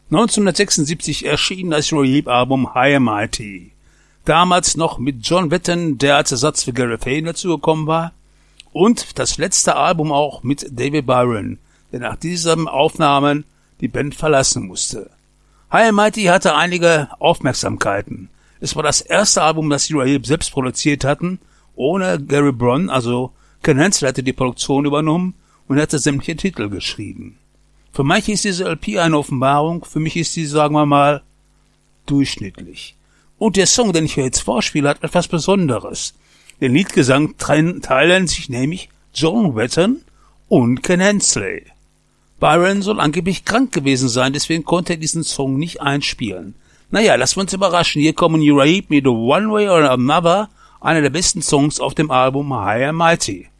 1976 erschien das Uriah-Album High and Mighty. Damals noch mit John Wetton, der als Ersatz für Gary Payne dazugekommen war. Und das letzte Album auch mit David Byron, der nach diesen Aufnahmen die Band verlassen musste. High and Mighty hatte einige Aufmerksamkeiten. Es war das erste Album, das Uriah selbst produziert hatten, ohne Gary Bron, also Ken Hensley hatte die Produktion übernommen und hatte sämtliche Titel geschrieben. Für manche ist diese LP eine Offenbarung, für mich ist sie, sagen wir mal, durchschnittlich. Und der Song, den ich jetzt vorspiele, hat etwas Besonderes. Den Liedgesang teilen sich nämlich John Wetton und Ken Hensley. Byron soll angeblich krank gewesen sein, deswegen konnte er diesen Song nicht einspielen. Naja, lassen wir uns überraschen. Hier kommen You Rape Me the One Way or Another, einer der besten Songs auf dem Album High and Mighty.